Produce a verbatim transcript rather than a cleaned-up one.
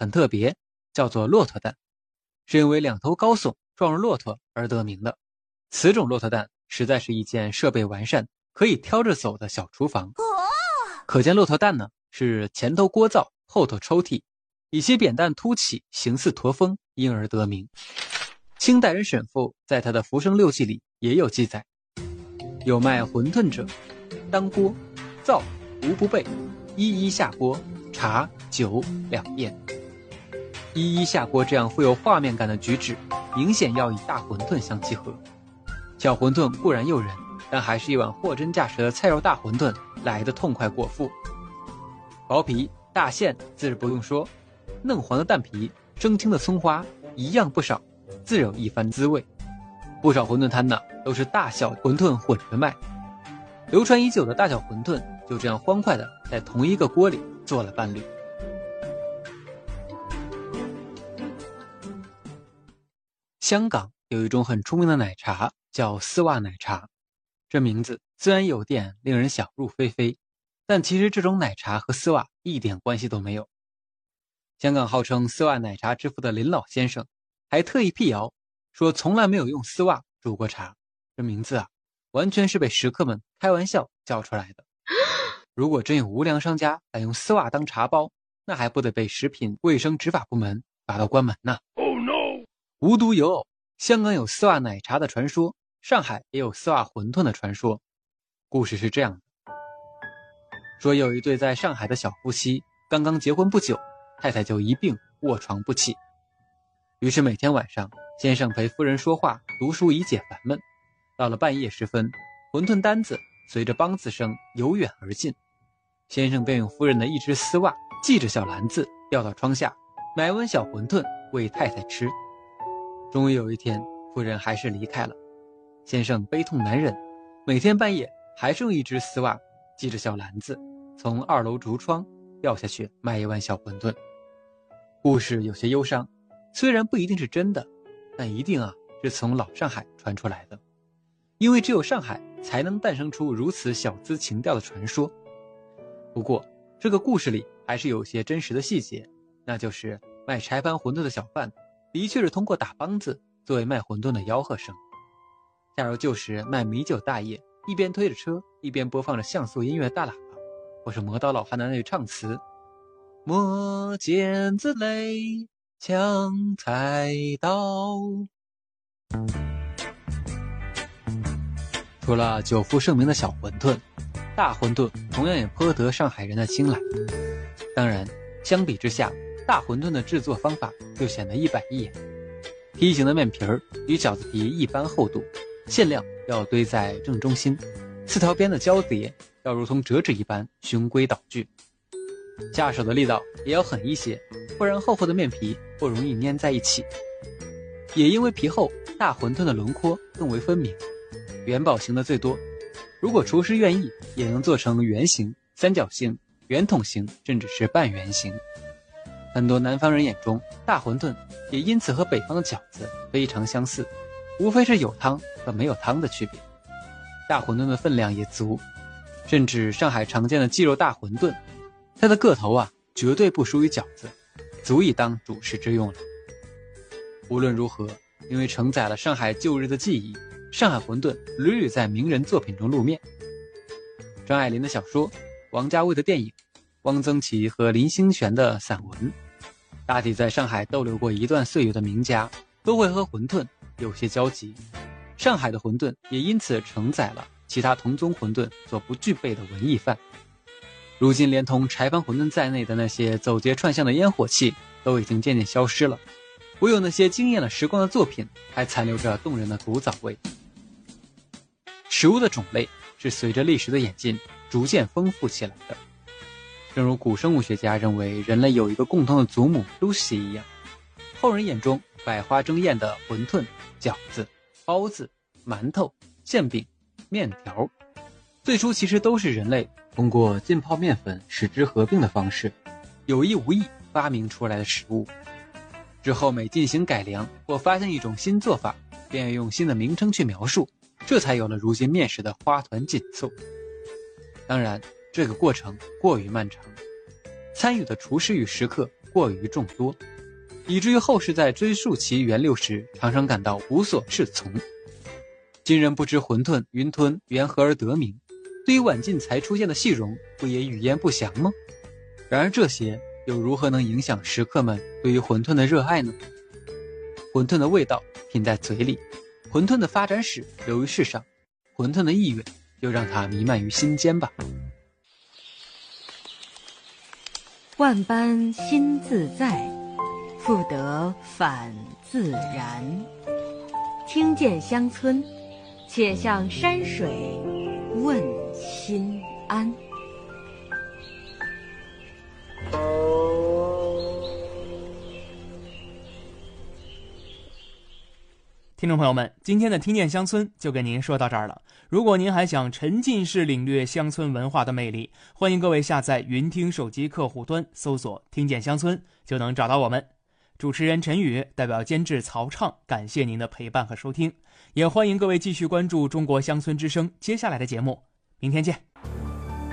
很特别，叫做骆驼蛋，是因为两头高耸撞入骆驼而得名的。此种骆驼蛋实在是一件设备完善可以挑着走的小厨房。可见骆驼蛋呢是前头聒噪后头抽屉，以其扁担凸起形似驼峰，因而得名。清代人沈复在他的《浮生六记》里也有记载，有卖馄饨者，当锅灶无不备，一一下锅，茶酒两宴。一一下锅这样富有画面感的举止，明显要与大馄饨相契合。小馄饨固然诱人，但还是一碗货真价实的菜肉大馄饨来得痛快果腹。薄皮大馅自是不用说，嫩黄的蛋皮生青的葱花一样不少，自有一番滋味。不少馄饨摊呢都是大小馄饨混着卖，流传已久的大小馄饨就这样欢快的在同一个锅里做了伴侣。香港有一种很出名的奶茶叫丝袜奶茶，这名字虽然有点令人想入非非，但其实这种奶茶和丝袜一点关系都没有。香港号称丝袜奶茶之父的林老先生还特意辟谣说从来没有用丝袜煮过茶，这名字啊完全是被食客们开玩笑叫出来的。如果真有无良商家敢用丝袜当茶包，那还不得被食品卫生执法部门罚到关门呢。 Oh no！ 无独有偶，香港有丝袜奶茶的传说，上海也有丝袜馄饨的传说。故事是这样的，说有一对在上海的小夫妻刚刚结婚不久，太太就一病卧床不起，于是每天晚上先生陪夫人说话读书以解烦闷。到了半夜时分，馄饨单子随着梆子声由远而近，先生便用夫人的一只丝袜系着小篮子吊到窗下，买碗小馄饨喂太太吃。终于有一天，夫人还是离开了，先生悲痛难忍，每天半夜还是用一只丝袜系着小篮子从二楼橱窗掉下去卖一碗小馄饨。故事有些忧伤，虽然不一定是真的，但一定啊是从老上海传出来的，因为只有上海才能诞生出如此小资情调的传说。不过这个故事里还是有些真实的细节，那就是卖柴盘馄饨的小贩的确是通过打梆子作为卖馄饨的吆喝声。假如旧时卖米酒大爷一边推着车一边播放着像素音乐大喇叭，或是磨刀老汉的那句唱词，磨剪子嘞抢菜刀。除了久负盛名的小馄饨，大馄饨同样也颇得上海人的青睐。当然相比之下，大馄饨的制作方法就显得一板一眼。梯形的面皮儿与饺子皮一般厚度，馅料要堆在正中心，四条边的交叠要如同折纸一般循规蹈矩，下手的力道也要狠一些，不然厚厚的面皮不容易粘在一起。也因为皮厚，大馄饨的轮廓更为分明，元宝形的最多，如果厨师愿意也能做成圆形、三角形、圆筒形，甚至是半圆形。很多南方人眼中，大馄饨也因此和北方的饺子非常相似，无非是有汤和没有汤的区别。大馄饨的分量也足，甚至上海常见的鸡肉大馄饨，它的个头啊绝对不输于饺子，足以当主食之用了。无论如何，因为承载了上海旧日的记忆，上海馄饨屡屡在名人作品中露面。张爱玲的小说，王家卫的电影，汪曾祺和林清玄的散文，大体在上海逗留过一段岁月的名家都会和馄饨有些交集。上海的馄饨也因此承载了其他同宗馄饨所不具备的文艺范。如今连同柴盘馄饨在内的那些走街串巷的烟火气都已经渐渐消失了，唯有那些惊艳了时光的作品还残留着动人的古早味。食物的种类是随着历史的演进逐渐丰富起来的，正如古生物学家认为人类有一个共同的祖母 Lucy 一样，后人眼中百花争艳的馄饨、饺子、包子、馒头、馅饼、面条，最初其实都是人类通过浸泡面粉使之合并的方式，有意无意发明出来的食物。之后每进行改良或发现一种新做法，便要用新的名称去描述，这才有了如今面食的花团锦簇。当然这个过程过于漫长，参与的厨师与食客过于众多，以至于后世在追溯其源流时常常感到无所适从。今人不知馄饨、云吞缘何而得名，对于晚晋才出现的细蓉，不也语焉不详吗？然而这些又如何能影响食客们对于馄饨的热爱呢？馄饨的味道品在嘴里，馄饨的发展史流于世上，馄饨的意愿又让它弥漫于心间吧。 万般心自在，复得返自然。听见乡村，且向山水问心安。 听众朋友们，今天的听见乡村就跟您说到这儿了。如果您还想沉浸式领略乡村文化的魅力，欢迎各位下载云听手机客户端，搜索听见乡村就能找到我们。主持人陈宇代表监制曹畅，感谢您的陪伴和收听，也欢迎各位继续关注中国乡村之声接下来的节目。明天见。